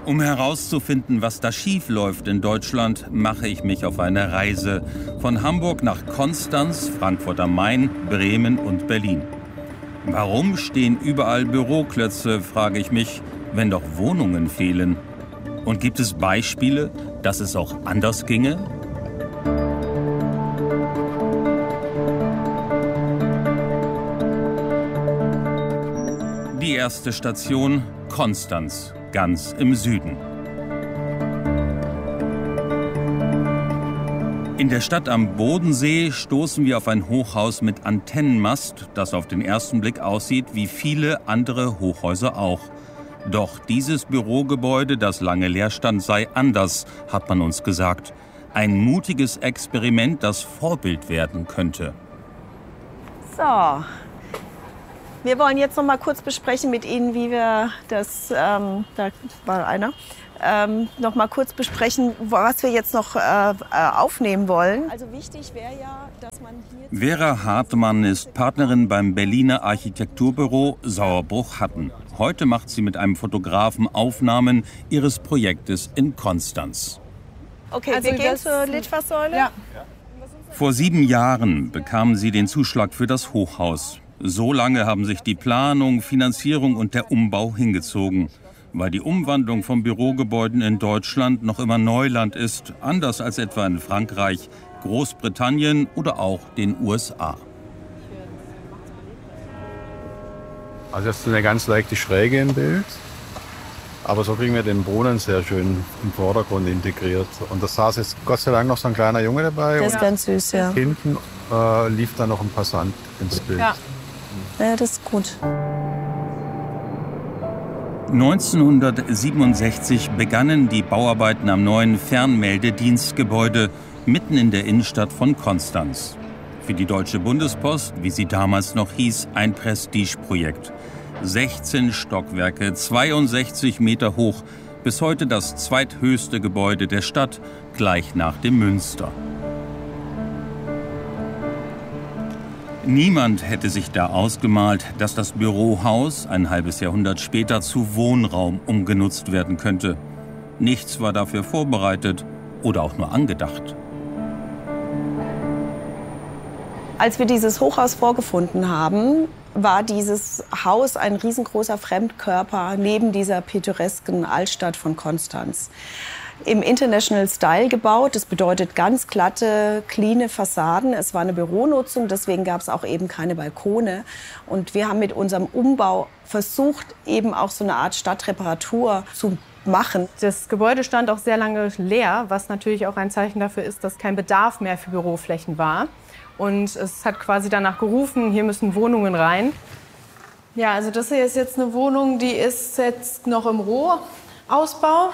Um herauszufinden, was da schief läuft in Deutschland, mache ich mich auf eine Reise von Hamburg nach Konstanz, Frankfurt am Main, Bremen und Berlin. Warum stehen überall Büroklötze, frage ich mich, wenn doch Wohnungen fehlen? Und gibt es Beispiele, dass es auch anders ginge? Die erste Station, Konstanz, ganz im Süden. In der Stadt am Bodensee stoßen wir auf ein Hochhaus mit Antennenmast, das auf den ersten Blick aussieht wie viele andere Hochhäuser auch. Doch dieses Bürogebäude, das lange leer stand, sei anders, hat man uns gesagt. Ein mutiges Experiment, das Vorbild werden könnte. So. Wir wollen jetzt noch mal kurz besprechen mit Ihnen, wie wir das, da war einer, noch mal kurz besprechen, was wir jetzt noch aufnehmen wollen. Also wichtig wäre ja, dass man hier... Vera Hartmann ist Partnerin beim Berliner Architekturbüro Sauerbruch-Hatten. Heute macht sie mit einem Fotografen Aufnahmen ihres Projektes in Konstanz. Okay, also wir gehen zur Litfaßsäule. Ja. Vor 7 Jahren bekamen sie den Zuschlag für das Hochhaus. So lange haben sich die Planung, Finanzierung und der Umbau hingezogen, weil die Umwandlung von Bürogebäuden in Deutschland noch immer Neuland ist, anders als etwa in Frankreich, Großbritannien oder auch den USA. Also das ist eine ganz leichte Schräge im Bild, aber so kriegen wir den Brunnen sehr schön im Vordergrund integriert. Und da saß jetzt Gott sei Dank noch so ein kleiner Junge dabei. Das ist ganz süß, ja. Hinten lief dann noch ein Passant ins Bild. Ja. Ja, das ist gut. 1967 begannen die Bauarbeiten am neuen Fernmeldedienstgebäude mitten in der Innenstadt von Konstanz. Für die Deutsche Bundespost, wie sie damals noch hieß, ein Prestigeprojekt. 16 Stockwerke, 62 Meter hoch, bis heute das zweithöchste Gebäude der Stadt, gleich nach dem Münster. Niemand hätte sich da ausgemalt, dass das Bürohaus ein halbes Jahrhundert später zu Wohnraum umgenutzt werden könnte. Nichts war dafür vorbereitet oder auch nur angedacht. Als wir dieses Hochhaus vorgefunden haben, war dieses Haus ein riesengroßer Fremdkörper neben dieser pittoresken Altstadt von Konstanz. Im International Style gebaut, das bedeutet ganz glatte, cleane Fassaden. Es war eine Büronutzung, deswegen gab es auch eben keine Balkone. Und wir haben mit unserem Umbau versucht, eben auch so eine Art Stadtreparatur zu machen. Das Gebäude stand auch sehr lange leer, was natürlich auch ein Zeichen dafür ist, dass kein Bedarf mehr für Büroflächen war. Und es hat quasi danach gerufen, hier müssen Wohnungen rein. Ja, also das hier ist jetzt eine Wohnung, die ist jetzt noch im Rohausbau.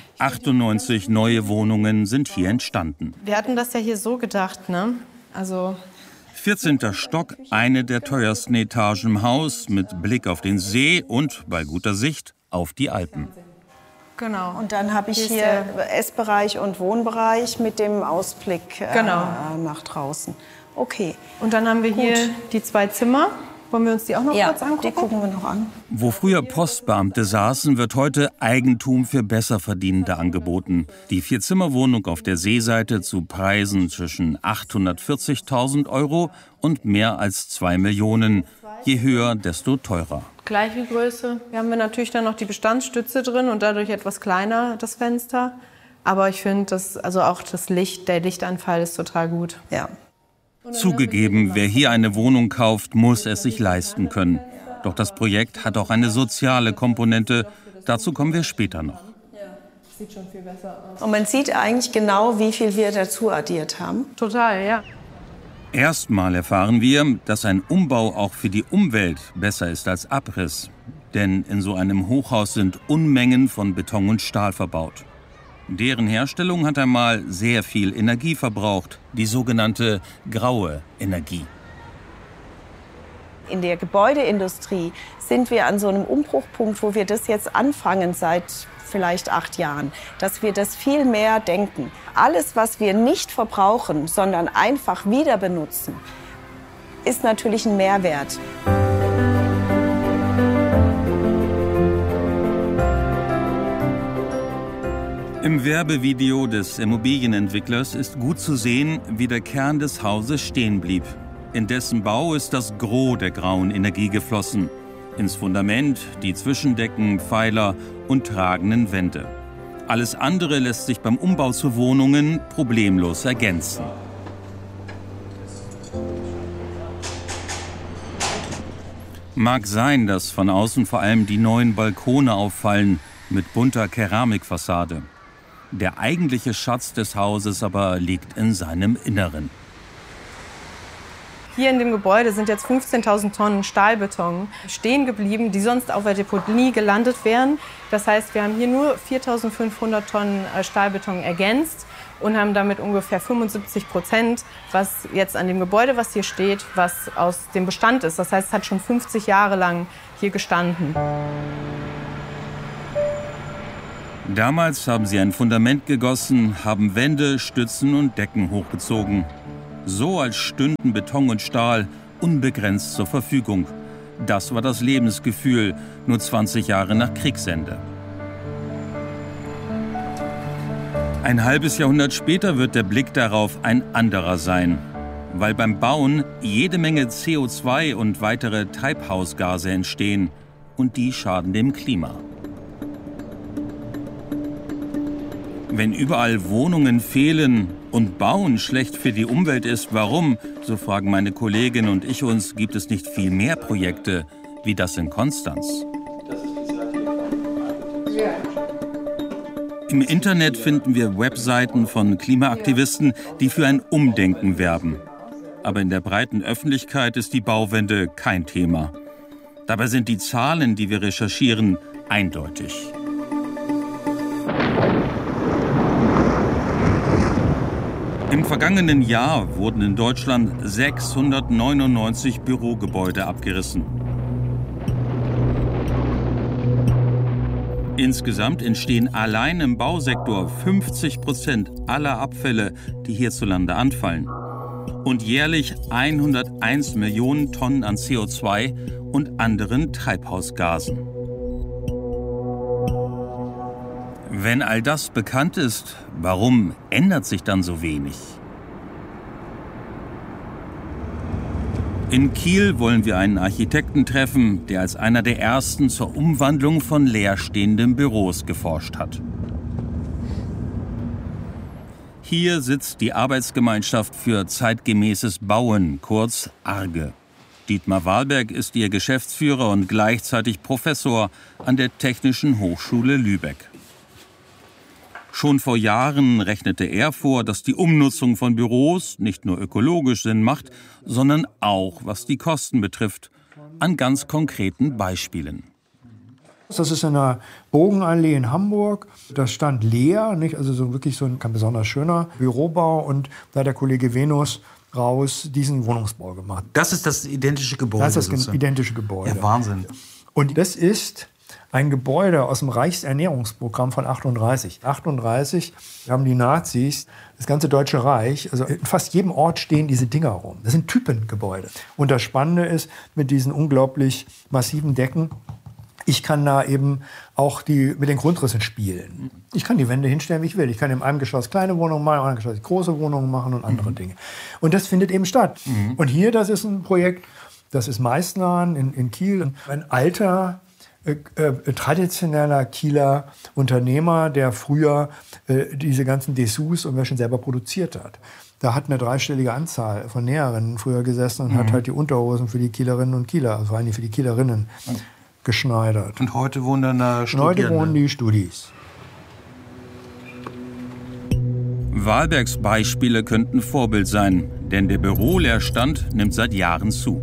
98 neue Wohnungen sind hier entstanden. Wir hatten das ja hier so gedacht, ne? Also 14. Stock, eine der teuersten Etagen im Haus, mit Blick auf den See und, bei guter Sicht, auf die Alpen. Genau. Und dann habe ich hier Essbereich und Wohnbereich mit dem Ausblick nach draußen. Okay. Und dann haben wir hier die 2 Zimmer. Wollen wir uns die auch noch kurz angucken? Die gucken wir noch an. Wo früher Postbeamte saßen, wird heute Eigentum für Besserverdienende angeboten. Die 4-Zimmer-Wohnung auf der Seeseite zu Preisen zwischen 840.000 € und mehr als 2 Millionen. Je höher, desto teurer. Gleiche Größe. Hier haben wir natürlich dann noch die Bestandsstütze drin und dadurch etwas kleiner das Fenster. Aber ich finde, auch das Licht, der Lichtanfall ist total gut. Ja. Zugegeben, wer hier eine Wohnung kauft, muss es sich leisten können. Doch das Projekt hat auch eine soziale Komponente. Dazu kommen wir später noch. Sieht schon viel besser aus. Und man sieht eigentlich genau, wie viel wir dazu addiert haben. Total, ja. Erstmal erfahren wir, dass ein Umbau auch für die Umwelt besser ist als Abriss. Denn in so einem Hochhaus sind Unmengen von Beton und Stahl verbaut. Deren Herstellung hat einmal sehr viel Energie verbraucht, die sogenannte graue Energie. In der Gebäudeindustrie sind wir an so einem Umbruchpunkt, wo wir das jetzt anfangen seit vielleicht 8 Jahren, dass wir das viel mehr denken. Alles, was wir nicht verbrauchen, sondern einfach wieder benutzen, ist natürlich ein Mehrwert. Im Werbevideo des Immobilienentwicklers ist gut zu sehen, wie der Kern des Hauses stehen blieb. In dessen Bau ist das Gros der grauen Energie geflossen. Ins Fundament, die Zwischendecken, Pfeiler und tragenden Wände. Alles andere lässt sich beim Umbau zu Wohnungen problemlos ergänzen. Mag sein, dass von außen vor allem die neuen Balkone auffallen mit bunter Keramikfassade. Der eigentliche Schatz des Hauses aber liegt in seinem Inneren. Hier in dem Gebäude sind jetzt 15.000 Tonnen Stahlbeton stehen geblieben, die sonst auf der Deponie gelandet wären. Das heißt, wir haben hier nur 4.500 Tonnen Stahlbeton ergänzt und haben damit ungefähr 75%, was jetzt an dem Gebäude, was hier steht, was aus dem Bestand ist. Das heißt, es hat schon 50 Jahre lang hier gestanden. Damals haben sie ein Fundament gegossen, haben Wände, Stützen und Decken hochgezogen. So als stünden Beton und Stahl unbegrenzt zur Verfügung. Das war das Lebensgefühl, nur 20 Jahre nach Kriegsende. Ein halbes Jahrhundert später wird der Blick darauf ein anderer sein. Weil beim Bauen jede Menge CO2 und weitere Treibhausgase entstehen. Und die schaden dem Klima. Wenn überall Wohnungen fehlen und Bauen schlecht für die Umwelt ist, warum, so fragen meine Kollegin und ich uns, gibt es nicht viel mehr Projekte wie das in Konstanz? Im Internet finden wir Webseiten von Klimaaktivisten, die für ein Umdenken werben. Aber in der breiten Öffentlichkeit ist die Bauwende kein Thema. Dabei sind die Zahlen, die wir recherchieren, eindeutig. Im vergangenen Jahr wurden in Deutschland 699 Bürogebäude abgerissen. Insgesamt entstehen allein im Bausektor 50% aller Abfälle, die hierzulande anfallen. Und jährlich 101 Millionen Tonnen an CO2 und anderen Treibhausgasen. Wenn all das bekannt ist, warum ändert sich dann so wenig? In Kiel wollen wir einen Architekten treffen, der als einer der ersten zur Umwandlung von leerstehenden Büros geforscht hat. Hier sitzt die Arbeitsgemeinschaft für zeitgemäßes Bauen, kurz ARGE. Dietmar Wahlberg ist ihr Geschäftsführer und gleichzeitig Professor an der Technischen Hochschule Lübeck. Schon vor Jahren rechnete er vor, dass die Umnutzung von Büros nicht nur ökologisch Sinn macht, sondern auch, was die Kosten betrifft, an ganz konkreten Beispielen. Das ist in einer Bogenallee in Hamburg. Das stand leer, nicht? Also so wirklich so kein besonders schöner Bürobau. Und da hat der Kollege Venus raus diesen Wohnungsbau gemacht. Das ist das identische Gebäude. Das ist das identische Gebäude. Ja, Wahnsinn. Und das ist ein Gebäude aus dem Reichsernährungsprogramm von 38. 38 haben die Nazis das ganze Deutsche Reich, also in fast jedem Ort stehen diese Dinger rum. Das sind Typengebäude. Und das Spannende ist, mit diesen unglaublich massiven Decken, ich kann da eben auch mit den Grundrissen spielen. Ich kann die Wände hinstellen, wie ich will. Ich kann in einem Geschoss kleine Wohnungen machen, in einem Geschoss große Wohnungen machen und andere Dinge. Und das findet eben statt. Und hier, das ist ein Projekt, das ist Meißnahn in Kiel. Ein alter, traditioneller Kieler Unternehmer, der früher diese ganzen Dessous und Wäschen selber produziert hat. Da hat eine dreistellige Anzahl von Näherinnen früher gesessen und hat halt die Unterhosen für die Kielerinnen und Kieler, also vor allem für die Kielerinnen, geschneidert. Und heute wohnen dann da Studierende? Heute wohnen die Studis. Wahlbergs Beispiele könnten Vorbild sein, denn der Büroleerstand nimmt seit Jahren zu.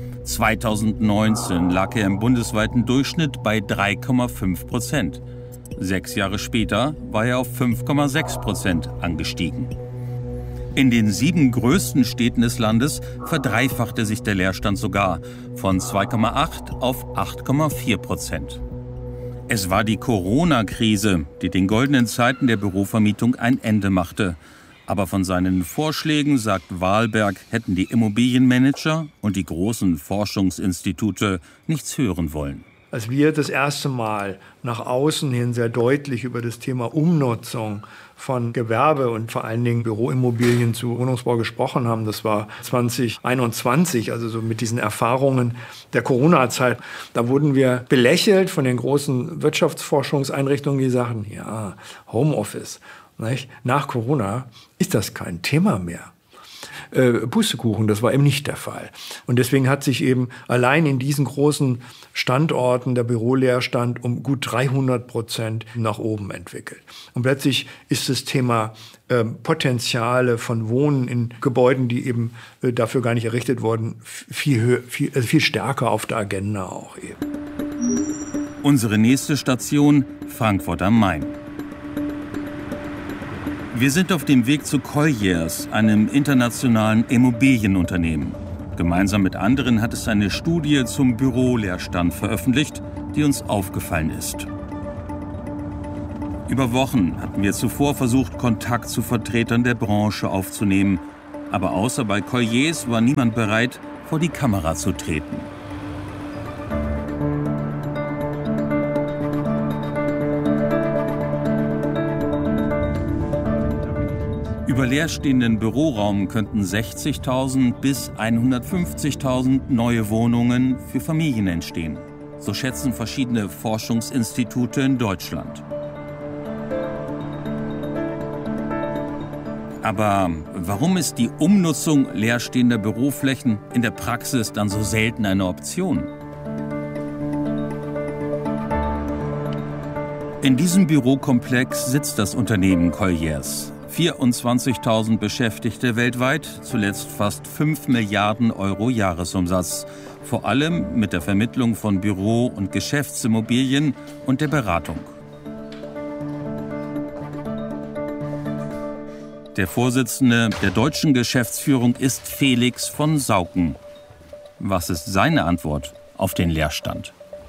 2019 lag er im bundesweiten Durchschnitt bei 3,5%. 6 Jahre später war er auf 5,6% angestiegen. In den 7 größten Städten des Landes verdreifachte sich der Leerstand sogar von 2,8 auf 8,4%. Es war die Corona-Krise, die den goldenen Zeiten der Bürovermietung ein Ende machte. Aber von seinen Vorschlägen, sagt Wahlberg, hätten die Immobilienmanager und die großen Forschungsinstitute nichts hören wollen. als wir das erste Mal nach außen hin sehr deutlich über das Thema Umnutzung von Gewerbe und vor allen Dingen Büroimmobilien zu Wohnungsbau gesprochen haben, das war 2021, also so mit diesen Erfahrungen der Corona-Zeit. Da wurden wir belächelt von den großen Wirtschaftsforschungseinrichtungen, die sagten, ja, Homeoffice, nicht? Nach Corona ist das kein Thema mehr. Pustekuchen, das war eben nicht der Fall. Und deswegen hat sich eben allein in diesen großen Standorten der Büroleerstand um gut 300% nach oben entwickelt. Und plötzlich ist das Thema Potenziale von Wohnen in Gebäuden, die eben dafür gar nicht errichtet wurden, viel stärker auf der Agenda auch eben. Unsere nächste Station, Frankfurt am Main. Wir sind auf dem Weg zu Colliers, einem internationalen Immobilienunternehmen. Gemeinsam mit anderen hat es eine Studie zum Büroleerstand veröffentlicht, die uns aufgefallen ist. Über Wochen hatten wir zuvor versucht, Kontakt zu Vertretern der Branche aufzunehmen. Aber außer bei Colliers war niemand bereit, vor die Kamera zu treten. Über leerstehenden Büroraum könnten 60.000 bis 150.000 neue Wohnungen für Familien entstehen. So schätzen verschiedene Forschungsinstitute in Deutschland. Aber warum ist die Umnutzung leerstehender Büroflächen in der Praxis dann so selten eine Option? In diesem Bürokomplex sitzt das Unternehmen Colliers. 24.000 Beschäftigte weltweit, zuletzt fast 5 Milliarden Euro Jahresumsatz. Vor allem mit der Vermittlung von Büro- und Geschäftsimmobilien und der Beratung. Der Vorsitzende der deutschen Geschäftsführung ist Felix von Sauken. Was ist seine Antwort auf den Leerstand?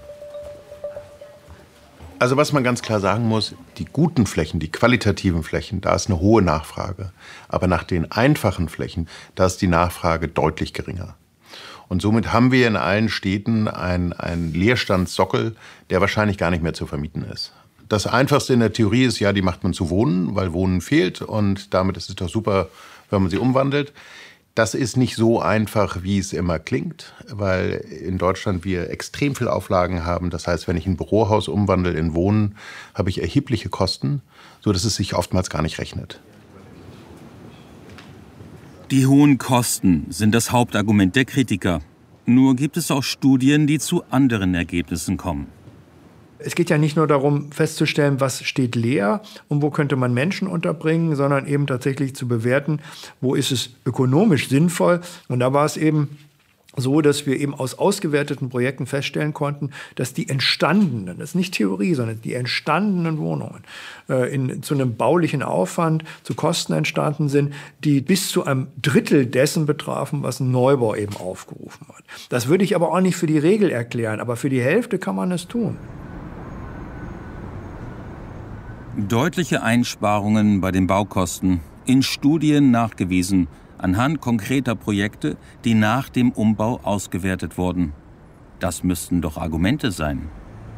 Also was man ganz klar sagen muss, die guten Flächen, die qualitativen Flächen, da ist eine hohe Nachfrage. Aber nach den einfachen Flächen, da ist die Nachfrage deutlich geringer. Und somit haben wir in allen Städten einen Leerstandssockel, der wahrscheinlich gar nicht mehr zu vermieten ist. Das Einfachste in der Theorie ist, ja, die macht man zu Wohnen, weil Wohnen fehlt. Und damit ist es doch super, wenn man sie umwandelt. Das ist nicht so einfach, wie es immer klingt, weil in Deutschland wir extrem viel Auflagen haben. Das heißt, wenn ich ein Bürohaus umwandle in Wohnen, habe ich erhebliche Kosten, sodass es sich oftmals gar nicht rechnet. Die hohen Kosten sind das Hauptargument der Kritiker. Nur gibt es auch Studien, die zu anderen Ergebnissen kommen. Es geht ja nicht nur darum, festzustellen, was steht leer und wo könnte man Menschen unterbringen, sondern eben tatsächlich zu bewerten, wo ist es ökonomisch sinnvoll. Und da war es eben so, dass wir eben aus ausgewerteten Projekten feststellen konnten, dass die entstandenen, das ist nicht Theorie, sondern die entstandenen Wohnungen zu einem baulichen Aufwand, zu Kosten entstanden sind, die bis zu einem Drittel dessen betrafen, was ein Neubau eben aufgerufen hat. Das würde ich aber auch nicht für die Regel erklären, aber für die Hälfte kann man es tun. Deutliche Einsparungen bei den Baukosten, in Studien nachgewiesen, anhand konkreter Projekte, die nach dem Umbau ausgewertet wurden. Das müssten doch Argumente sein.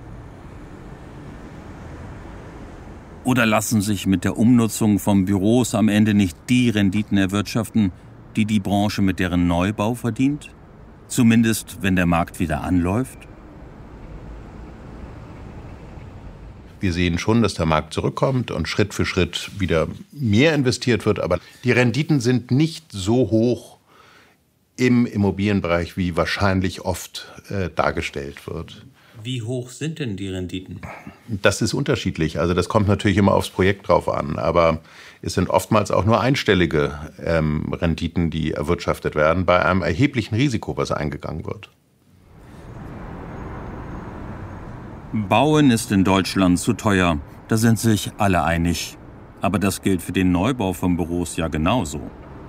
Oder lassen sich mit der Umnutzung von Büros am Ende nicht die Renditen erwirtschaften, die die Branche mit deren Neubau verdient? Zumindest, wenn der Markt wieder anläuft? Wir sehen schon, dass der Markt zurückkommt und Schritt für Schritt wieder mehr investiert wird. Aber die Renditen sind nicht so hoch im Immobilienbereich, wie wahrscheinlich oft dargestellt wird. Wie hoch sind denn die Renditen? Das ist unterschiedlich. Also das kommt natürlich immer aufs Projekt drauf an. Aber es sind oftmals auch nur einstellige Renditen, die erwirtschaftet werden, bei einem erheblichen Risiko, was eingegangen wird. Bauen ist in Deutschland zu teuer, da sind sich alle einig. Aber das gilt für den Neubau von Büros ja genauso.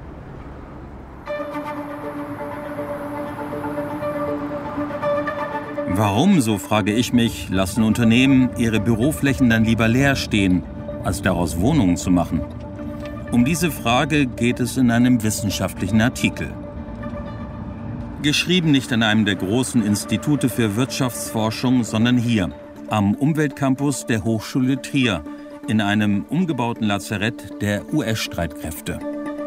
Warum, so frage ich mich, lassen Unternehmen ihre Büroflächen dann lieber leer stehen, als daraus Wohnungen zu machen? Um diese Frage geht es in einem wissenschaftlichen Artikel. Geschrieben nicht an einem der großen Institute für Wirtschaftsforschung, sondern hier, am Umweltcampus der Hochschule Trier, in einem umgebauten Lazarett der US-Streitkräfte.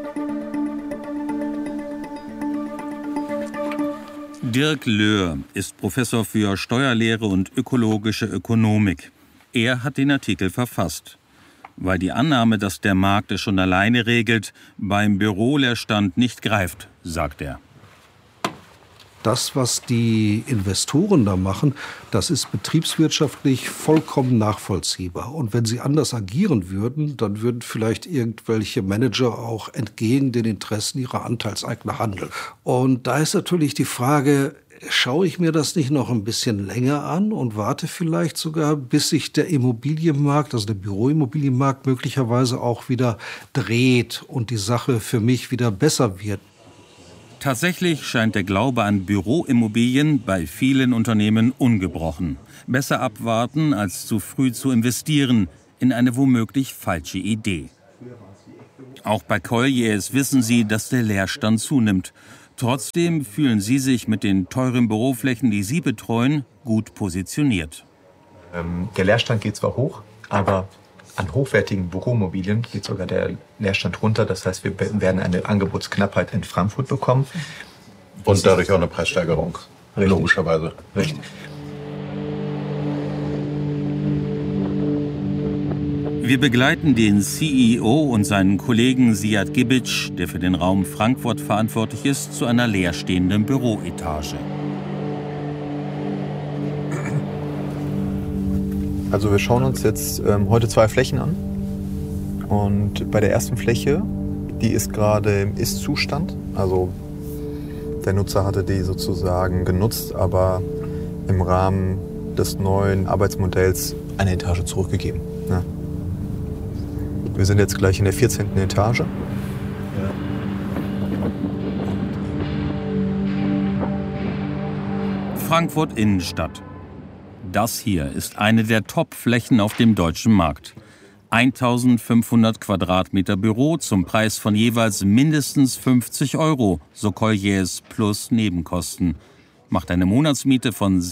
Dirk Löhr ist Professor für Steuerlehre und ökologische Ökonomik. Er hat den Artikel verfasst, weil die Annahme, dass der Markt es schon alleine regelt, beim Büroleerstand nicht greift, sagt er. Das, was die Investoren da machen, das ist betriebswirtschaftlich vollkommen nachvollziehbar. Und wenn sie anders agieren würden, dann würden vielleicht irgendwelche Manager auch entgegen den Interessen ihrer Anteilseigner handeln. Und da ist natürlich die Frage, schaue ich mir das nicht noch ein bisschen länger an und warte vielleicht sogar, bis sich der Immobilienmarkt, also der Büroimmobilienmarkt möglicherweise auch wieder dreht und die Sache für mich wieder besser wird. Tatsächlich scheint der Glaube an Büroimmobilien bei vielen Unternehmen ungebrochen. Besser abwarten, als zu früh zu investieren in eine womöglich falsche Idee. Auch bei Colliers wissen sie, dass der Leerstand zunimmt. Trotzdem fühlen sie sich mit den teuren Büroflächen, die sie betreuen, gut positioniert. Der Leerstand geht zwar hoch, aber an hochwertigen Büroimmobilien geht sogar der Leerstand runter. Das heißt, wir werden eine Angebotsknappheit in Frankfurt bekommen. Und dadurch auch eine Preissteigerung, richtig, logischerweise. Richtig. Wir begleiten den CEO und seinen Kollegen Siad Gibic, der für den Raum Frankfurt verantwortlich ist, zu einer leerstehenden Büroetage. Also wir schauen uns jetzt heute 2 Flächen an. Und bei der ersten Fläche, die ist gerade im Ist-Zustand. Also der Nutzer hatte die sozusagen genutzt, aber im Rahmen des neuen Arbeitsmodells eine Etage zurückgegeben. Ja. Wir sind jetzt gleich in der 14. Etage. Ja. Frankfurt Innenstadt. Das hier ist eine der Top-Flächen auf dem deutschen Markt. 1500 Quadratmeter Büro zum Preis von jeweils mindestens 50 €, so Colliers plus Nebenkosten. Macht eine Monatsmiete von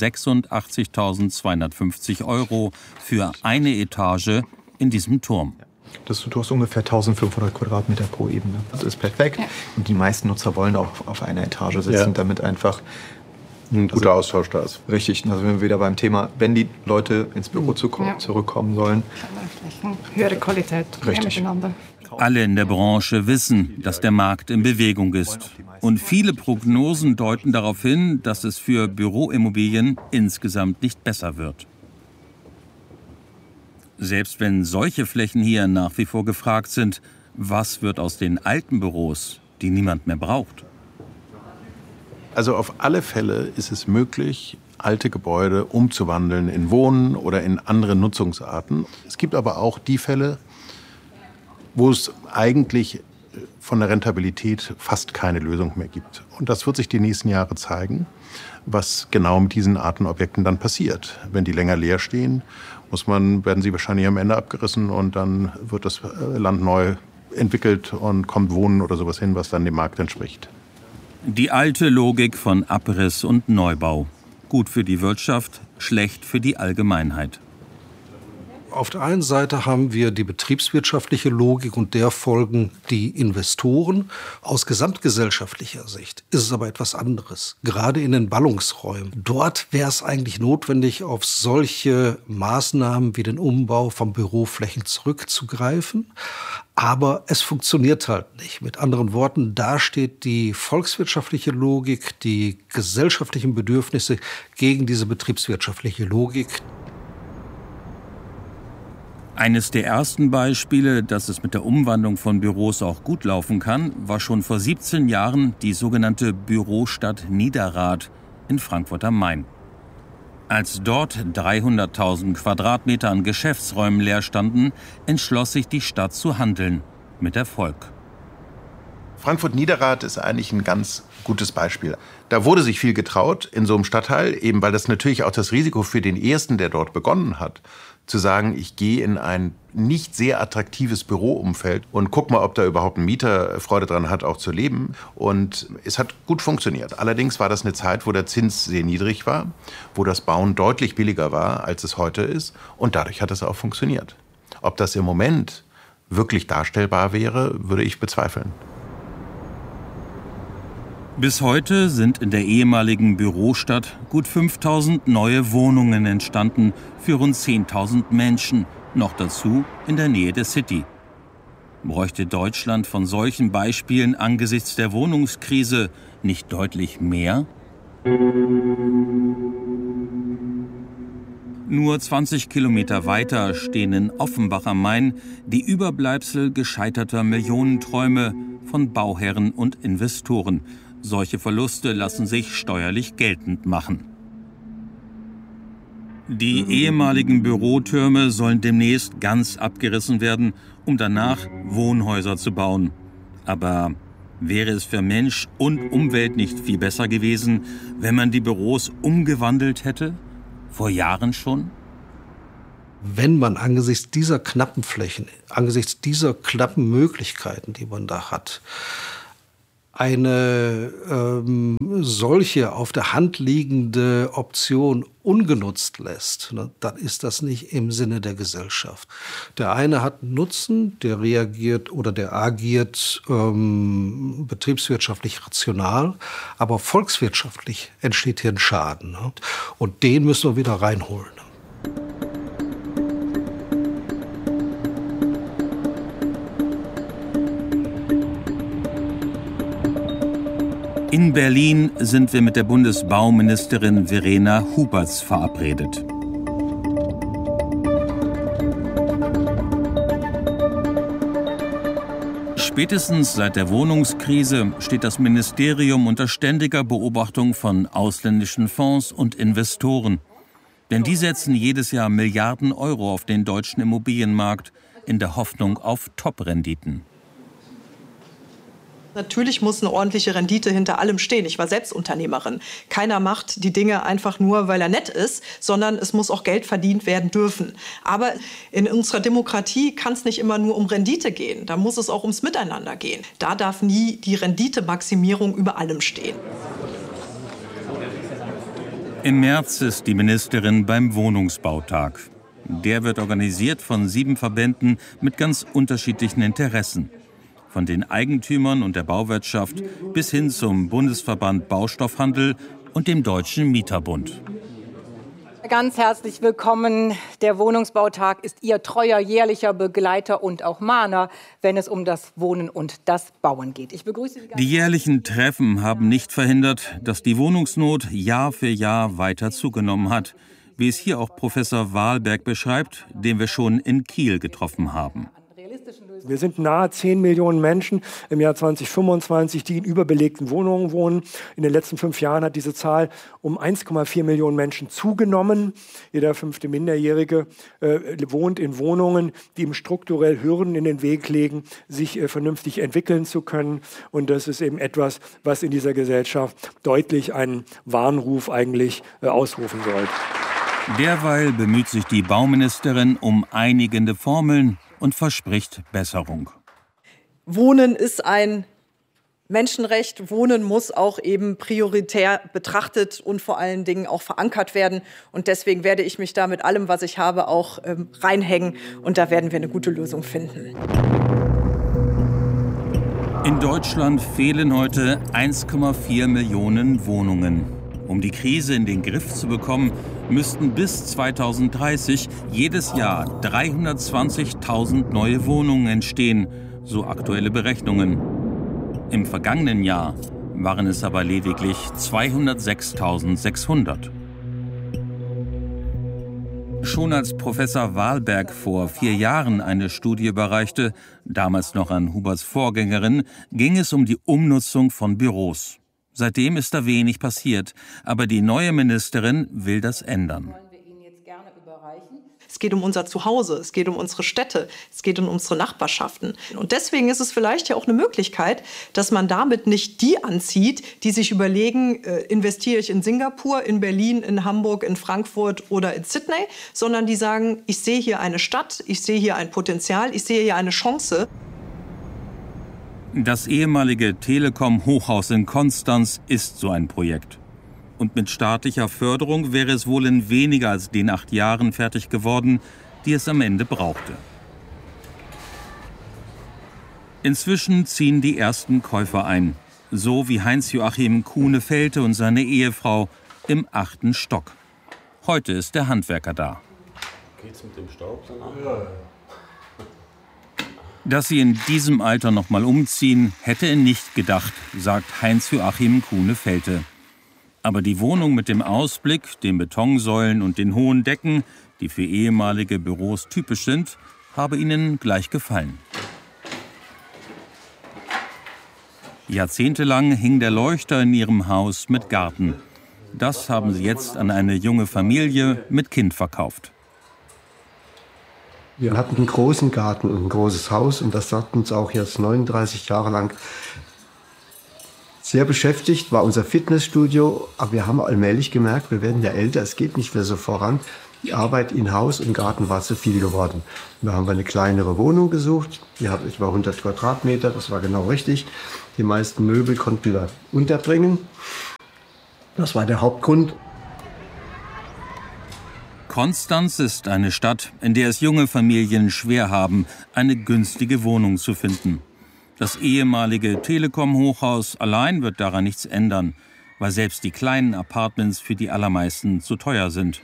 86.250 € für eine Etage in diesem Turm. Du hast ungefähr 1500 Quadratmeter pro Ebene. Das ist perfekt. Und die meisten Nutzer wollen auch auf einer Etage sitzen, damit einfach ein guter Austausch da ist. Richtig. Also sind wir wieder beim Thema, wenn die Leute ins Büro zurückkommen sollen. Höhere Qualität. Richtig. Alle in der Branche wissen, dass der Markt in Bewegung ist. Und viele Prognosen deuten darauf hin, dass es für Büroimmobilien insgesamt nicht besser wird. Selbst wenn solche Flächen hier nach wie vor gefragt sind, was wird aus den alten Büros, die niemand mehr braucht? Also auf alle Fälle ist es möglich, alte Gebäude umzuwandeln in Wohnen oder in andere Nutzungsarten. Es gibt aber auch die Fälle, wo es eigentlich von der Rentabilität fast keine Lösung mehr gibt. Und das wird sich die nächsten Jahre zeigen, was genau mit diesen Artenobjekten dann passiert. Wenn die länger leer stehen, werden sie wahrscheinlich am Ende abgerissen und dann wird das Land neu entwickelt und kommt Wohnen oder sowas hin, was dann dem Markt entspricht. Die alte Logik von Abriss und Neubau. Gut für die Wirtschaft, schlecht für die Allgemeinheit. Auf der einen Seite haben wir die betriebswirtschaftliche Logik und der folgen die Investoren. Aus gesamtgesellschaftlicher Sicht ist es aber etwas anderes. Gerade in den Ballungsräumen. Dort wäre es eigentlich notwendig, auf solche Maßnahmen wie den Umbau von Büroflächen zurückzugreifen. Aber es funktioniert halt nicht. Mit anderen Worten, da steht die volkswirtschaftliche Logik, die gesellschaftlichen Bedürfnisse gegen diese betriebswirtschaftliche Logik. Eines der ersten Beispiele, dass es mit der Umwandlung von Büros auch gut laufen kann, war schon vor 17 Jahren die sogenannte Bürostadt Niederrad in Frankfurt am Main. Als dort 300.000 Quadratmeter an Geschäftsräumen leer standen, entschloss sich die Stadt zu handeln, mit Erfolg. Frankfurt-Niederrad ist eigentlich ein ganz gutes Beispiel. Da wurde sich viel getraut in so einem Stadtteil, eben weil das natürlich auch das Risiko für den Ersten, der dort begonnen hat, zu sagen, ich gehe in ein nicht sehr attraktives Büroumfeld und guck mal, ob da überhaupt ein Mieter Freude dran hat, auch zu leben. Und es hat gut funktioniert. Allerdings war das eine Zeit, wo der Zins sehr niedrig war, wo das Bauen deutlich billiger war, als es heute ist. Und dadurch hat es auch funktioniert. Ob das im Moment wirklich darstellbar wäre, würde ich bezweifeln. Bis heute sind in der ehemaligen Bürostadt gut 5000 neue Wohnungen entstanden für rund 10.000 Menschen, noch dazu in der Nähe der City. Bräuchte Deutschland von solchen Beispielen angesichts der Wohnungskrise nicht deutlich mehr? Nur 20 Kilometer weiter stehen in Offenbach am Main die Überbleibsel gescheiterter Millionenträume von Bauherren und Investoren. Solche Verluste lassen sich steuerlich geltend machen. Die ehemaligen Bürotürme sollen demnächst ganz abgerissen werden, um danach Wohnhäuser zu bauen. Aber wäre es für Mensch und Umwelt nicht viel besser gewesen, wenn man die Büros umgewandelt hätte? Vor Jahren schon? Wenn man angesichts dieser knappen Flächen, angesichts dieser knappen Möglichkeiten, die man da hat, eine solche auf der Hand liegende Option ungenutzt lässt, dann ist das nicht im Sinne der Gesellschaft. Der eine hat einen Nutzen, der reagiert oder der agiert betriebswirtschaftlich rational, aber volkswirtschaftlich entsteht hier ein Schaden. Und den müssen wir wieder reinholen. In Berlin sind wir mit der Bundesbauministerin Verena Huberts verabredet. Spätestens seit der Wohnungskrise steht das Ministerium unter ständiger Beobachtung von ausländischen Fonds und Investoren. Denn die setzen jedes Jahr Milliarden Euro auf den deutschen Immobilienmarkt in der Hoffnung auf Top-Renditen. Natürlich muss eine ordentliche Rendite hinter allem stehen. Ich war selbst Unternehmerin. Keiner macht die Dinge einfach nur, weil er nett ist, sondern es muss auch Geld verdient werden dürfen. Aber in unserer Demokratie kann es nicht immer nur um Rendite gehen. Da muss es auch ums Miteinander gehen. Da darf nie die Renditemaximierung über allem stehen. Im März ist die Ministerin beim Wohnungsbautag. Der wird organisiert von 7 Verbänden mit ganz unterschiedlichen Interessen. Von den Eigentümern und der Bauwirtschaft bis hin zum Bundesverband Baustoffhandel und dem Deutschen Mieterbund. Ganz herzlich willkommen. Der Wohnungsbautag ist Ihr treuer jährlicher Begleiter und auch Mahner, wenn es um das Wohnen und das Bauen geht. Ich begrüße Sie ganz. Die jährlichen Treffen haben nicht verhindert, dass die Wohnungsnot Jahr für Jahr weiter zugenommen hat, wie es hier auch Professor Wahlberg beschreibt, den wir schon in Kiel getroffen haben. Wir sind nahe 10 Millionen Menschen im Jahr 2025, die in überbelegten Wohnungen wohnen. In den letzten 5 Jahren hat diese Zahl um 1,4 Millionen Menschen zugenommen. Jeder 5. Minderjährige wohnt in Wohnungen, die ihm strukturell Hürden in den Weg legen, sich vernünftig entwickeln zu können. Und das ist eben etwas, was in dieser Gesellschaft deutlich einen Warnruf eigentlich ausrufen soll. Derweil bemüht sich die Bauministerin um einigende Formeln und verspricht Besserung. Wohnen ist ein Menschenrecht. Wohnen muss auch eben prioritär betrachtet und vor allen Dingen auch verankert werden. Und deswegen werde ich mich da mit allem, was ich habe, auch reinhängen. Und da werden wir eine gute Lösung finden. In Deutschland fehlen heute 1,4 Millionen Wohnungen. Um die Krise in den Griff zu bekommen, müssten bis 2030 jedes Jahr 320.000 neue Wohnungen entstehen, so aktuelle Berechnungen. Im vergangenen Jahr waren es aber lediglich 206.600. Schon als Professor Wahlberg vor 4 Jahren eine Studie überreichte, damals noch an Huberts Vorgängerin, ging es um die Umnutzung von Büros. Seitdem ist da wenig passiert, aber die neue Ministerin will das ändern. Es geht um unser Zuhause, es geht um unsere Städte, es geht um unsere Nachbarschaften. Und deswegen ist es vielleicht ja auch eine Möglichkeit, dass man damit nicht die anzieht, die sich überlegen, investiere ich in Singapur, in Berlin, in Hamburg, in Frankfurt oder in Sydney, sondern die sagen, ich sehe hier eine Stadt, ich sehe hier ein Potenzial, ich sehe hier eine Chance. Das ehemalige Telekom-Hochhaus in Konstanz ist so ein Projekt. Und mit staatlicher Förderung wäre es wohl in weniger als den 8 Jahren fertig geworden, die es am Ende brauchte. Inzwischen ziehen die ersten Käufer ein, so wie Heinz-Joachim Kuhne-Felte und seine Ehefrau im 8. Stock. Heute ist der Handwerker da. Geht's mit dem Staub danach? Dass sie in diesem Alter noch mal umziehen, hätte er nicht gedacht, sagt Heinz-Joachim Kuhne-Felte. Aber die Wohnung mit dem Ausblick, den Betonsäulen und den hohen Decken, die für ehemalige Büros typisch sind, habe ihnen gleich gefallen. Jahrzehntelang hing der Leuchter in ihrem Haus mit Garten. Das haben sie jetzt an eine junge Familie mit Kind verkauft. Wir hatten einen großen Garten und ein großes Haus und das hat uns auch jetzt 39 Jahre lang sehr beschäftigt, war unser Fitnessstudio. Aber wir haben allmählich gemerkt, wir werden ja älter, es geht nicht mehr so voran. Die Arbeit in Haus und Garten war zu viel geworden. Da haben wir eine kleinere Wohnung gesucht. Die hat etwa 100 Quadratmeter, das war genau richtig. Die meisten Möbel konnten wir unterbringen. Das war der Hauptgrund. Konstanz ist eine Stadt, in der es junge Familien schwer haben, eine günstige Wohnung zu finden. Das ehemalige Telekom-Hochhaus allein wird daran nichts ändern, weil selbst die kleinen Apartments für die allermeisten zu teuer sind.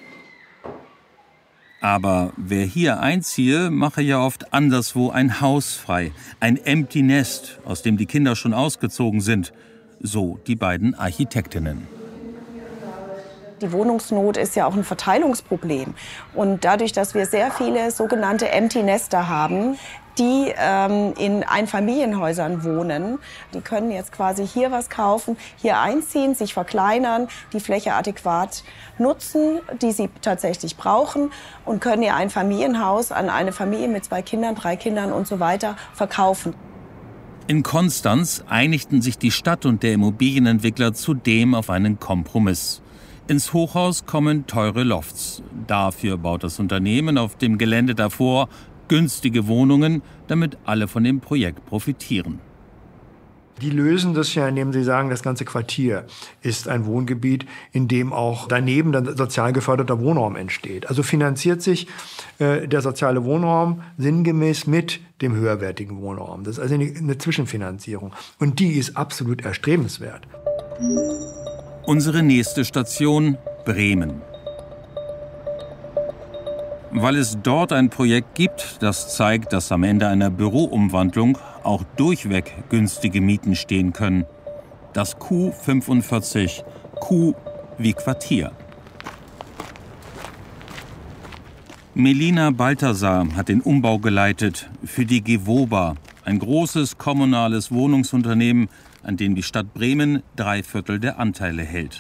Aber wer hier einziehe, mache ja oft anderswo ein Haus frei, ein Empty Nest, aus dem die Kinder schon ausgezogen sind, so die beiden Architektinnen. Die Wohnungsnot ist ja auch ein Verteilungsproblem. Und dadurch, dass wir sehr viele sogenannte Empty Nester haben, die in Einfamilienhäusern wohnen, die können jetzt quasi hier was kaufen, hier einziehen, sich verkleinern, die Fläche adäquat nutzen, die sie tatsächlich brauchen und können ihr Einfamilienhaus an eine Familie mit 2 Kindern, 3 Kindern und so weiter verkaufen. In Konstanz einigten sich die Stadt und der Immobilienentwickler zudem auf einen Kompromiss. Ins Hochhaus kommen teure Lofts. Dafür baut das Unternehmen auf dem Gelände davor günstige Wohnungen, damit alle von dem Projekt profitieren. Die lösen das ja, indem sie sagen, das ganze Quartier ist ein Wohngebiet, in dem auch daneben dann sozial geförderter Wohnraum entsteht. Also finanziert sich der soziale Wohnraum sinngemäß mit dem höherwertigen Wohnraum. Das ist also eine Zwischenfinanzierung. Und die ist absolut erstrebenswert. Unsere nächste Station Bremen. Weil es dort ein Projekt gibt, das zeigt, dass am Ende einer Büroumwandlung auch durchweg günstige Mieten stehen können. Das Q45, Q wie Quartier. Melina Balthasar hat den Umbau geleitet für die Gewoba, ein großes kommunales Wohnungsunternehmen, an dem die Stadt Bremen 3/4 der Anteile hält.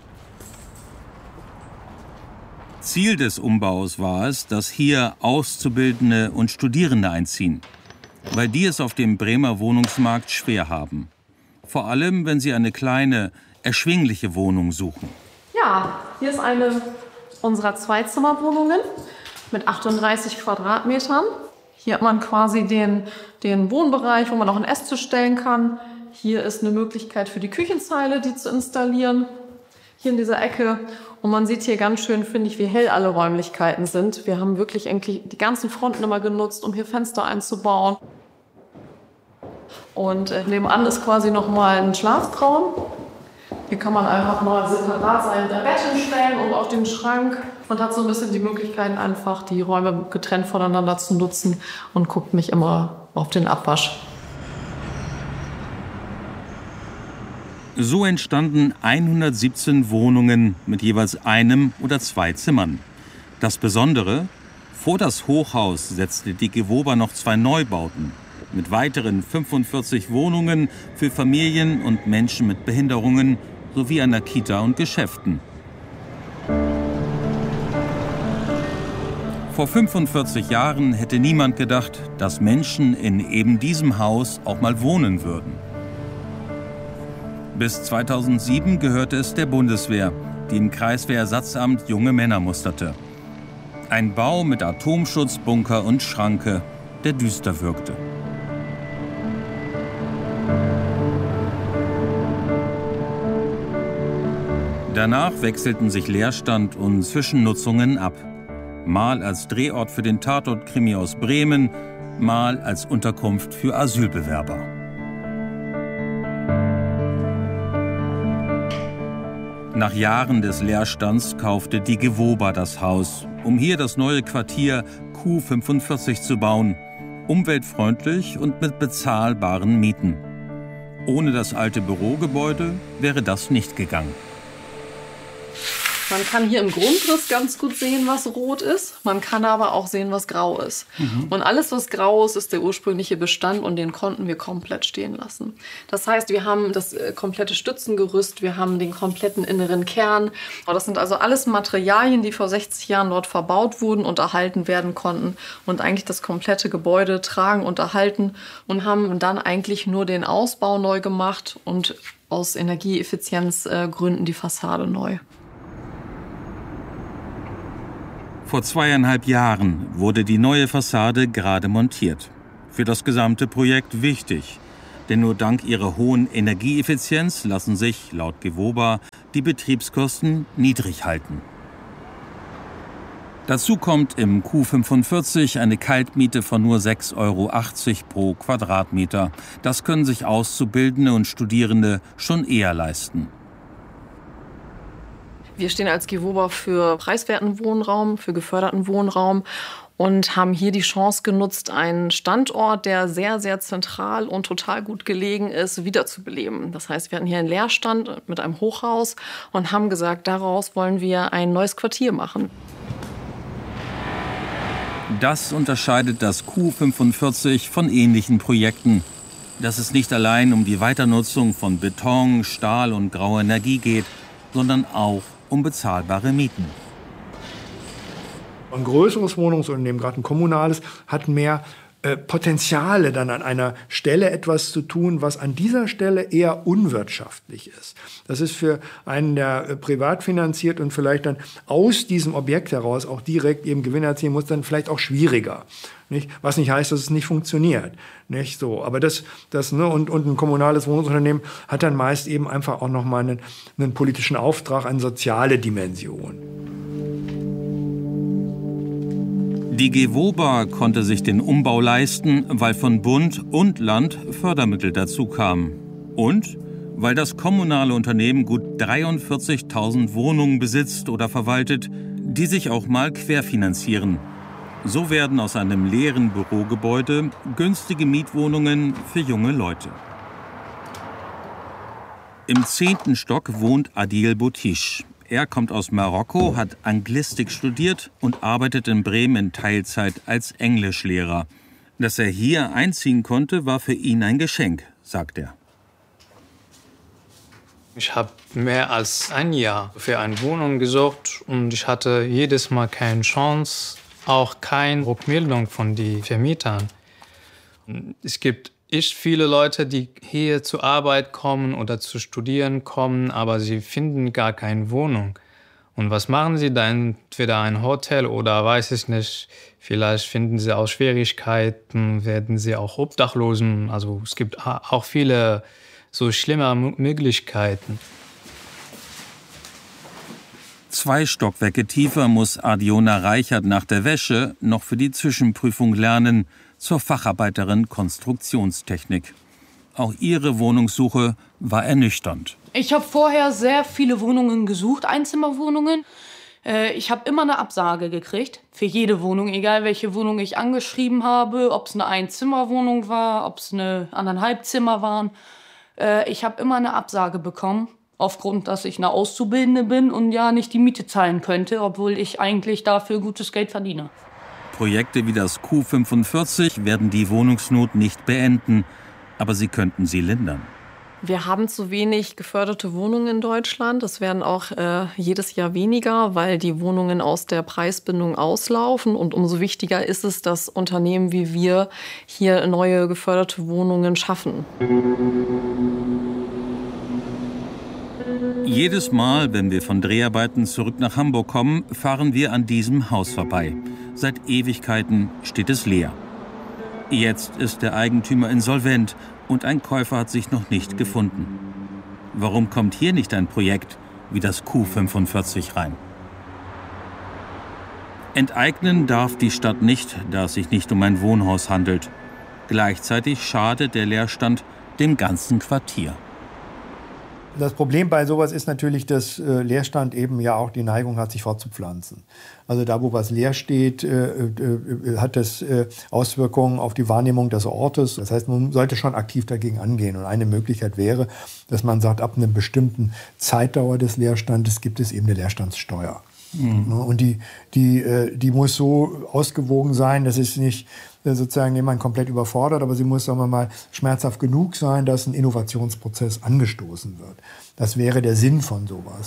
Ziel des Umbaus war es, dass hier Auszubildende und Studierende einziehen, weil die es auf dem Bremer Wohnungsmarkt schwer haben. Vor allem, wenn sie eine kleine, erschwingliche Wohnung suchen. Ja, hier ist eine unserer Zweizimmerwohnungen mit 38 Quadratmetern. Hier hat man quasi den Wohnbereich, wo man auch einen Esstisch stellen kann. Hier ist eine Möglichkeit für die Küchenzeile, die zu installieren. Hier in dieser Ecke. Und man sieht hier ganz schön, finde ich, wie hell alle Räumlichkeiten sind. Wir haben wirklich eigentlich die ganzen Fronten immer genutzt, um hier Fenster einzubauen. Und nebenan ist quasi nochmal ein Schlafraum. Hier kann man einfach mal separat sein Bett hinstellen und auch den Schrank. Man hat so ein bisschen die Möglichkeit, einfach die Räume getrennt voneinander zu nutzen und guckt nicht immer auf den Abwasch. So entstanden 117 Wohnungen mit jeweils 1 oder 2 Zimmern. Das Besondere: Vor das Hochhaus setzte die Gewoba noch 2 Neubauten mit weiteren 45 Wohnungen für Familien und Menschen mit Behinderungen sowie einer Kita und Geschäften. Vor 45 Jahren hätte niemand gedacht, dass Menschen in eben diesem Haus auch mal wohnen würden. Bis 2007 gehörte es der Bundeswehr, die im Kreiswehrersatzamt junge Männer musterte. Ein Bau mit Atomschutzbunker und Schranke, der düster wirkte. Danach wechselten sich Leerstand und Zwischennutzungen ab. Mal als Drehort für den Tatort-Krimi aus Bremen, mal als Unterkunft für Asylbewerber. Nach Jahren des Leerstands kaufte die Gewoba das Haus, um hier das neue Quartier Q45 zu bauen. Umweltfreundlich und mit bezahlbaren Mieten. Ohne das alte Bürogebäude wäre das nicht gegangen. Man kann hier im Grundriss ganz gut sehen, was rot ist. Man kann aber auch sehen, was grau ist. Und alles, was grau ist, ist der ursprüngliche Bestand und den konnten wir komplett stehen lassen. Das heißt, wir haben das komplette Stützengerüst, wir haben den kompletten inneren Kern. Das sind also alles Materialien, die vor 60 Jahren dort verbaut wurden und erhalten werden konnten und eigentlich das komplette Gebäude tragen und erhalten und haben dann eigentlich nur den Ausbau neu gemacht und aus Energieeffizienzgründen die Fassade neu. Vor 2,5 Jahren wurde die neue Fassade gerade montiert. Für das gesamte Projekt wichtig. Denn nur dank ihrer hohen Energieeffizienz lassen sich, laut Gewoba, die Betriebskosten niedrig halten. Dazu kommt im Q45 eine Kaltmiete von nur 6,80 € pro Quadratmeter. Das können sich Auszubildende und Studierende schon eher leisten. Wir stehen als Gewoba für preiswerten Wohnraum, für geförderten Wohnraum und haben hier die Chance genutzt, einen Standort, der sehr, sehr zentral und total gut gelegen ist, wiederzubeleben. Das heißt, wir hatten hier einen Leerstand mit einem Hochhaus und haben gesagt, daraus wollen wir ein neues Quartier machen. Das unterscheidet das Q45 von ähnlichen Projekten. Dass es nicht allein um die Weiternutzung von Beton, Stahl und grauer Energie geht, sondern auch um bezahlbare Mieten. Ein größeres Wohnungsunternehmen, gerade ein kommunales, hat mehr Potenziale, dann an einer Stelle etwas zu tun, was an dieser Stelle eher unwirtschaftlich ist. Das ist für einen, der privat finanziert und vielleicht dann aus diesem Objekt heraus auch direkt eben Gewinn erzielen muss, dann vielleicht auch schwieriger. Nicht? Was nicht heißt, dass es nicht funktioniert. Nicht so. Aber und ein kommunales Wohnungsunternehmen hat dann meist eben einfach auch nochmal einen politischen Auftrag, eine soziale Dimension. Die Gewoba konnte sich den Umbau leisten, weil von Bund und Land Fördermittel dazu kamen. Und weil das kommunale Unternehmen gut 43.000 Wohnungen besitzt oder verwaltet, die sich auch mal querfinanzieren. So werden aus einem leeren Bürogebäude günstige Mietwohnungen für junge Leute. Im 10. Stock wohnt Adil Boutiche. Er kommt aus Marokko, hat Anglistik studiert und arbeitet in Bremen in Teilzeit als Englischlehrer. Dass er hier einziehen konnte, war für ihn ein Geschenk, sagt er. Ich habe mehr als ein Jahr für eine Wohnung gesucht und ich hatte jedes Mal keine Chance, auch keine Rückmeldung von den Vermietern. Es gibt echt viele Leute, die hier zur Arbeit kommen oder zu studieren kommen, aber sie finden gar keine Wohnung. Und was machen sie dann? Entweder ein Hotel oder weiß ich nicht, vielleicht finden sie auch Schwierigkeiten, werden sie auch Obdachlosen. Also es gibt auch viele so schlimme Möglichkeiten. 2 Stockwerke tiefer muss Adiona Reichert nach der Wäsche noch für die Zwischenprüfung lernen, zur Facharbeiterin Konstruktionstechnik. Auch ihre Wohnungssuche war ernüchternd. Ich habe vorher sehr viele Wohnungen gesucht, Einzimmerwohnungen. Ich habe immer eine Absage gekriegt für jede Wohnung, egal welche Wohnung ich angeschrieben habe, ob es eine Einzimmerwohnung war, ob es eine 1,5 Zimmer waren. Ich habe immer eine Absage bekommen, aufgrund, dass ich eine Auszubildende bin und ja nicht die Miete zahlen könnte, obwohl ich eigentlich dafür gutes Geld verdiene. Projekte wie das Q45 werden die Wohnungsnot nicht beenden, aber sie könnten sie lindern. Wir haben zu wenig geförderte Wohnungen in Deutschland. Es werden auch jedes Jahr weniger, weil die Wohnungen aus der Preisbindung auslaufen. Und umso wichtiger ist es, dass Unternehmen wie wir hier neue geförderte Wohnungen schaffen. Jedes Mal, wenn wir von Dreharbeiten zurück nach Hamburg kommen, fahren wir an diesem Haus vorbei. Seit Ewigkeiten steht es leer. Jetzt ist der Eigentümer insolvent und ein Käufer hat sich noch nicht gefunden. Warum kommt hier nicht ein Projekt wie das Q45 rein? Enteignen darf die Stadt nicht, da es sich nicht um ein Wohnhaus handelt. Gleichzeitig schadet der Leerstand dem ganzen Quartier. Das Problem bei sowas ist natürlich, dass Leerstand eben ja auch die Neigung hat, sich fortzupflanzen. Also da, wo was leer steht, hat das Auswirkungen auf die Wahrnehmung des Ortes. Das heißt, man sollte schon aktiv dagegen angehen. Und eine Möglichkeit wäre, dass man sagt, ab einer bestimmten Zeitdauer des Leerstandes gibt es eben eine Leerstandssteuer. Mhm. Und die muss so ausgewogen sein, dass es nicht sozusagen jemand komplett überfordert, aber sie muss, sagen wir mal, schmerzhaft genug sein, dass ein Innovationsprozess angestoßen wird. Das wäre der Sinn von sowas.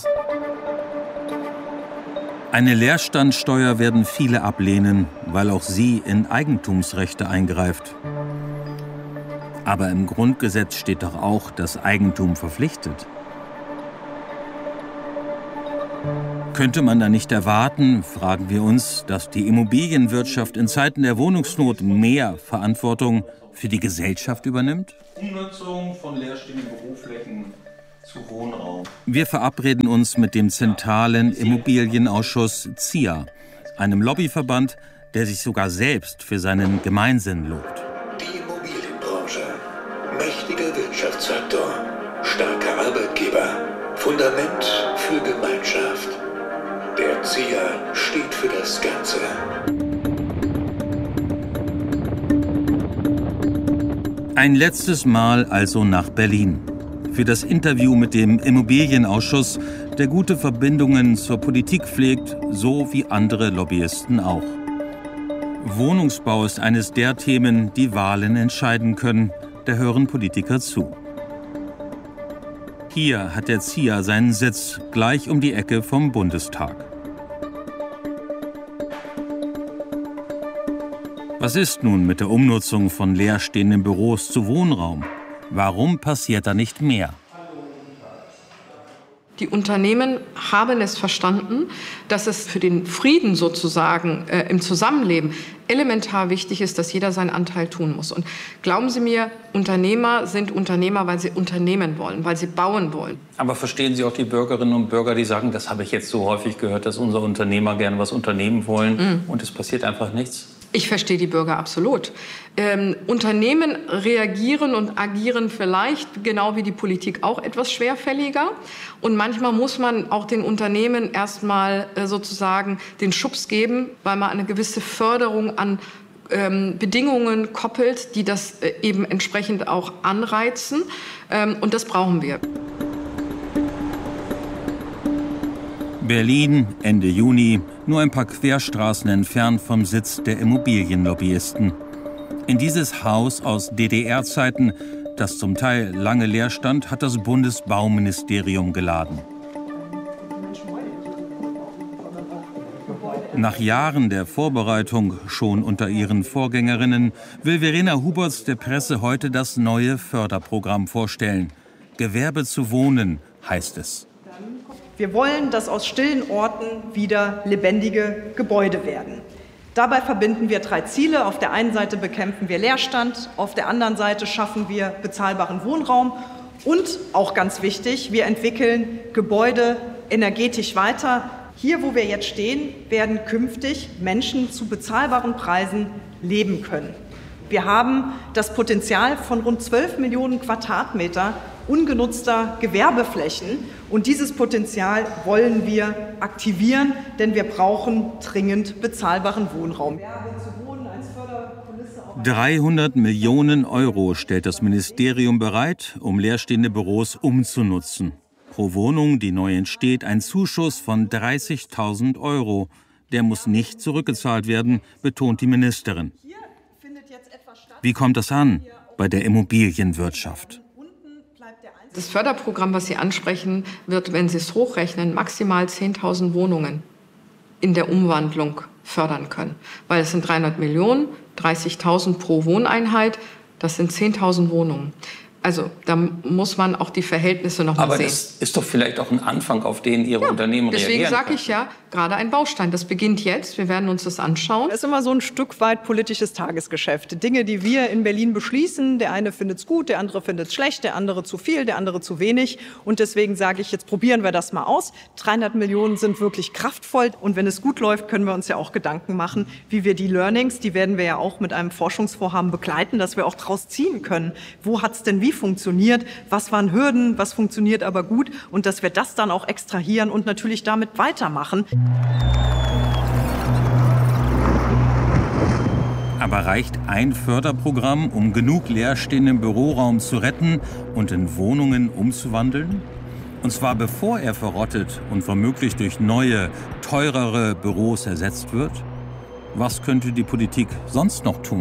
Eine Leerstandssteuer werden viele ablehnen, weil auch sie in Eigentumsrechte eingreift. Aber im Grundgesetz steht doch auch, dass Eigentum verpflichtet. Könnte man da nicht erwarten, fragen wir uns, dass die Immobilienwirtschaft in Zeiten der Wohnungsnot mehr Verantwortung für die Gesellschaft übernimmt? Umnutzung von leerstehenden Büroflächen zu Wohnraum. Wir verabreden uns mit dem zentralen Immobilienausschuss ZIA, einem Lobbyverband, der sich sogar selbst für seinen Gemeinsinn lobt. Die Immobilienbranche, mächtiger Wirtschaftsfaktor, starker Arbeitgeber, Fundament für Gemeinschaft. Der ZIA steht für das Ganze. Ein letztes Mal also nach Berlin. Für das Interview mit dem Immobilienausschuss, der gute Verbindungen zur Politik pflegt, so wie andere Lobbyisten auch. Wohnungsbau ist eines der Themen, die Wahlen entscheiden können. Da hören Politiker zu. Hier hat der ZIA seinen Sitz, gleich um die Ecke vom Bundestag. Was ist nun mit der Umnutzung von leerstehenden Büros zu Wohnraum? Warum passiert da nicht mehr? Die Unternehmen haben es verstanden, dass es für den Frieden sozusagen im Zusammenleben elementar wichtig ist, dass jeder seinen Anteil tun muss. Und glauben Sie mir, Unternehmer sind Unternehmer, weil sie unternehmen wollen, weil sie bauen wollen. Aber verstehen Sie auch die Bürgerinnen und Bürger, die sagen, das habe ich jetzt so häufig gehört, dass unsere Unternehmer gerne was unternehmen wollen und es passiert einfach nichts? Ich verstehe die Bürger absolut. Unternehmen reagieren und agieren vielleicht, genau wie die Politik, auch etwas schwerfälliger. Und manchmal muss man auch den Unternehmen erstmal sozusagen den Schubs geben, weil man eine gewisse Förderung an Bedingungen koppelt, die das eben entsprechend auch anreizen. Und das brauchen wir. Berlin, Ende Juni, nur ein paar Querstraßen entfernt vom Sitz der Immobilienlobbyisten. In dieses Haus aus DDR-Zeiten, das zum Teil lange leer stand, hat das Bundesbauministerium geladen. Nach Jahren der Vorbereitung, schon unter ihren Vorgängerinnen, will Verena Huberts der Presse heute das neue Förderprogramm vorstellen. Gewerbe zu wohnen, heißt es. Wir wollen, dass aus stillen Orten wieder lebendige Gebäude werden. Dabei verbinden wir 3 Ziele. Auf der einen Seite bekämpfen wir Leerstand, auf der anderen Seite schaffen wir bezahlbaren Wohnraum und, auch ganz wichtig, wir entwickeln Gebäude energetisch weiter. Hier, wo wir jetzt stehen, werden künftig Menschen zu bezahlbaren Preisen leben können. Wir haben das Potenzial von rund 12 Millionen Quadratmeter ungenutzter Gewerbeflächen. Und dieses Potenzial wollen wir aktivieren, denn wir brauchen dringend bezahlbaren Wohnraum. 300 Millionen Euro stellt das Ministerium bereit, um leerstehende Büros umzunutzen. Pro Wohnung, die neu entsteht, ein Zuschuss von 30.000 Euro. Der muss nicht zurückgezahlt werden, betont die Ministerin. Wie kommt das an bei der Immobilienwirtschaft? Das Förderprogramm, was Sie ansprechen, wird, wenn Sie es hochrechnen, maximal 10.000 Wohnungen in der Umwandlung fördern können. Weil es sind 300 Millionen, 30.000 pro Wohneinheit, das sind 10.000 Wohnungen. Also da muss man auch die Verhältnisse noch mal sehen. Aber das ist doch vielleicht auch ein Anfang, auf den Ihre Unternehmen reagieren Deswegen sage ich ja, gerade ein Baustein. Das beginnt jetzt. Wir werden uns das anschauen. Es ist immer so ein Stück weit politisches Tagesgeschäft. Dinge, die wir in Berlin beschließen, der eine findet es gut, der andere findet es schlecht, der andere zu viel, der andere zu wenig. Und deswegen sage ich, jetzt probieren wir das mal aus. 300 Millionen sind wirklich kraftvoll. Und wenn es gut läuft, können wir uns ja auch Gedanken machen, wie wir die Learnings, die werden wir ja auch mit einem Forschungsvorhaben begleiten, dass wir auch daraus ziehen können. Wo hat es denn wie funktioniert? Was waren Hürden? Was funktioniert aber gut? Und dass wir das dann auch extrahieren und natürlich damit weitermachen. Aber reicht ein Förderprogramm, um genug leerstehenden Büroraum zu retten und in Wohnungen umzuwandeln? Und zwar bevor er verrottet und womöglich durch neue, teurere Büros ersetzt wird? Was könnte die Politik sonst noch tun?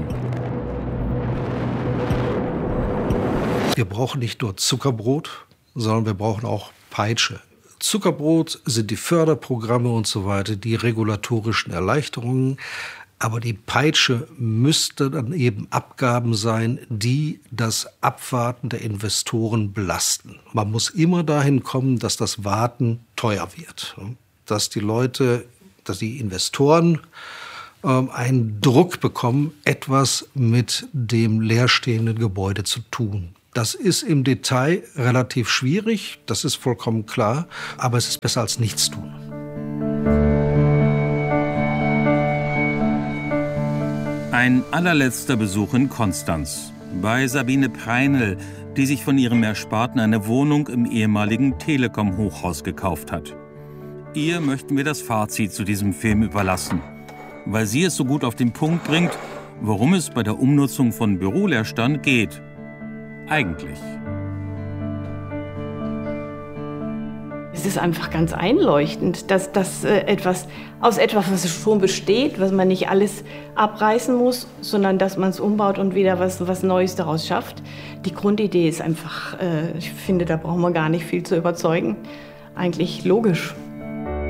Wir brauchen nicht nur Zuckerbrot, sondern wir brauchen auch Peitsche. Zuckerbrot sind die Förderprogramme und so weiter, die regulatorischen Erleichterungen. Aber die Peitsche müsste dann eben Abgaben sein, die das Abwarten der Investoren belasten. Man muss immer dahin kommen, dass das Warten teuer wird. Dass die Investoren einen Druck bekommen, etwas mit dem leerstehenden Gebäude zu tun. Das ist im Detail relativ schwierig, das ist vollkommen klar, aber es ist besser als nichts tun. Ein allerletzter Besuch in Konstanz bei Sabine Preinl, die sich von ihrem Ersparten eine Wohnung im ehemaligen Telekom-Hochhaus gekauft hat. Ihr möchten wir das Fazit zu diesem Film überlassen, weil sie es so gut auf den Punkt bringt, worum es bei der Umnutzung von Büroleerstand geht. Eigentlich. Es ist einfach ganz einleuchtend, dass das aus etwas, was schon besteht, was man nicht alles abreißen muss, sondern dass man es umbaut und wieder was Neues daraus schafft. Die Grundidee ist einfach, ich finde, da brauchen wir gar nicht viel zu überzeugen, eigentlich logisch.